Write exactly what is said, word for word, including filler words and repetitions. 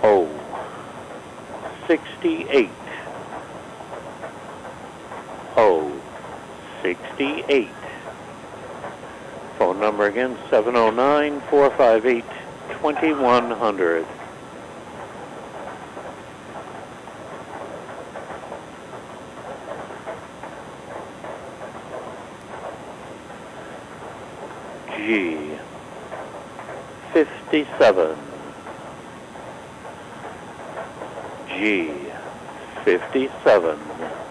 O sixty-eight. O sixty-eight. Phone number again, seven oh nine, four five eight, two one zero zero. G fifty-seven. G fifty-seven.